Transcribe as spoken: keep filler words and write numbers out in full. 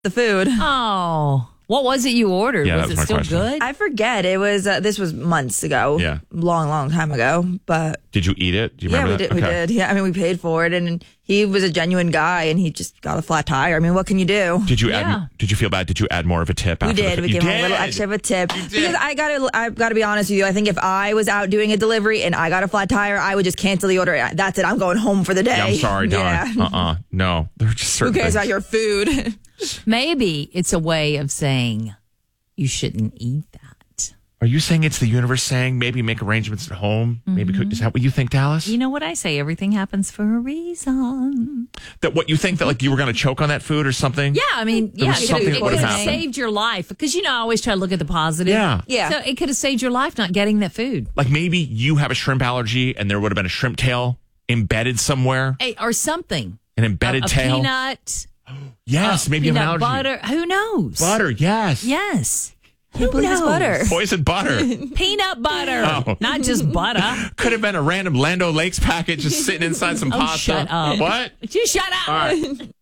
the food. Oh. What was it you ordered? Yeah, was that it was my still question. good? I forget. It was uh, this was months ago. Yeah. long, long time ago. But Did you eat it? Do you yeah, remember we that? did. We did. Yeah, I mean, we paid for it, and he was a genuine guy, and he just got a flat tire. I mean, what can you do? Did you Yeah. add? Did you feel bad? Did you add more of a tip? We after did. The, We you gave him a did? little extra of a tip did. because I gotta. I've got to be honest with you. I think if I was out doing a delivery and I got a flat tire, I would just cancel the order. That's it. I'm going home for the day. Yeah, I'm sorry, Don. Yeah. Uh-uh. No, there are just Who certain cares things. about your food? Maybe it's a way of saying you shouldn't eat that. Are you saying it's the universe saying maybe make arrangements at home? Maybe cook, is that what you think, Dallas? You know what I say? Everything happens for a reason. That what you think that like you were going to choke on that food or something? Yeah, I mean, There yeah, was it something could that it would've could have happened. saved your life because you know I always try to look at the positive. Yeah. Yeah. So it could have saved your life not getting that food. Like maybe you have a shrimp allergy and there would have been a shrimp tail embedded somewhere, Hey, or something. an embedded a, a tail. peanut. Yes, maybe you have an peanut allergy. butter. Who knows? Butter, yes. Yes. Can't believe it's butter. Poison butter. Peanut butter. Oh. Not just butter. Could have been a random Lando Lakes packet just sitting inside some Oh, pasta. shut up. What? Just shut up. All right.